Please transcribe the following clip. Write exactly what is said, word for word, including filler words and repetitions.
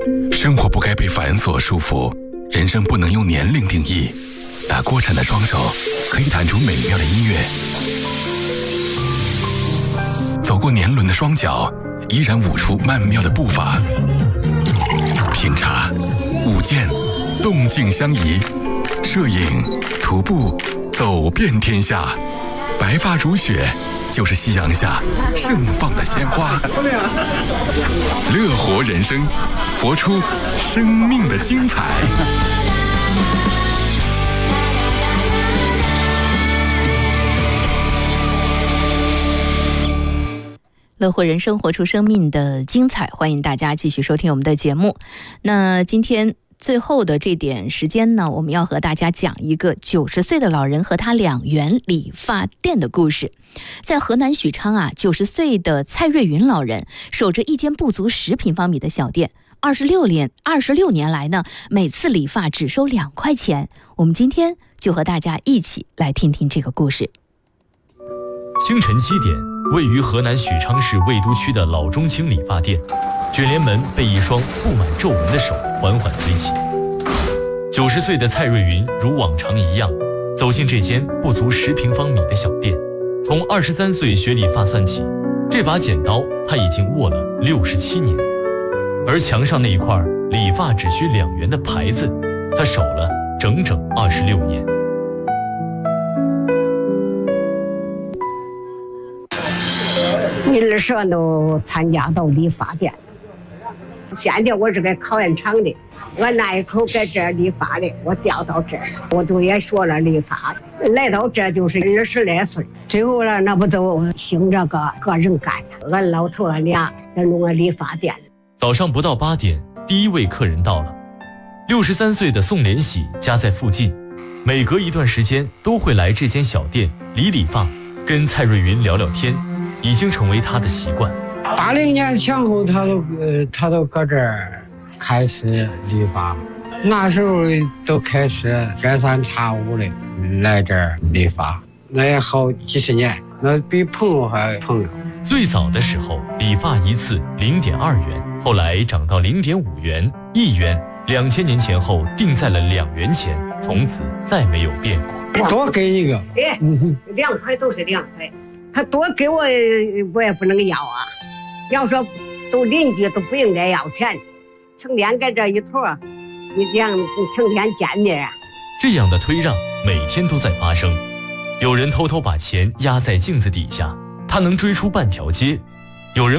生活不该被繁琐束缚，人生不能用年龄定义。打锅铲的双手可以弹出美妙的音乐，走过年轮的双脚依然舞出曼妙的步伐。品茶、舞剑，动静相宜；摄影、徒步，走遍天下。白发如雪，就是夕阳下盛放的鲜花。乐活人生，活出生命的精彩。 乐活人生，活出生命的精彩。欢迎大家继续收听我们的节目。那今天最后的这点时间呢，我们要和大家讲一个九十岁的老人和他两元理发店的故事。在河南许昌啊，九十岁的蔡瑞云老人守着一间不足十平方米的小店，二十六年二十六年来呢，每次理发只收两块钱。我们今天就和大家一起来听听这个故事。 清晨七点，位于河南许昌市魏都区的老中青理发店，卷帘门被一双布满皱纹的手缓缓推起。九十岁的蔡瑞云如往常一样走进这间不足十平方米的小店。从二十三岁学理发算起，这把剪刀他已经握了六十七年，而墙上那一块理发只需两元的牌子，他守了整整二十六年。 你二十万都参加到理发店，现在我是个考验厂的，我那一口在这儿理发的，我调到这儿，我都也学了理发，来到这就是二十来岁，最后了那不都请这个个人干了，俺老头俺俩在弄个理发店。 早上不到八点，第一位客人到了，六十三岁的宋连喜家在附近，每隔一段时间都会来这间小店理理发，跟蔡瑞云聊聊天，已经成为他的习惯。 八零年前后，他都呃，他都搁这儿开始理发，那时候都开始隔三差五的来这儿理发，那也好几十年，那比朋友还朋友。 最早的时候，理发一次零点二元，后来涨到零点五元、一元，两千年前后定在了两元钱，从此再没有变过。 多给一个， 哎，两块都是两块。他多给我我也不能要啊，要说都邻居都不应该要钱，成天搁这一坨，你这样成天见面啊。 这样的推让每天都在发生，有人偷偷把钱压在镜子底下，他能追出半条街，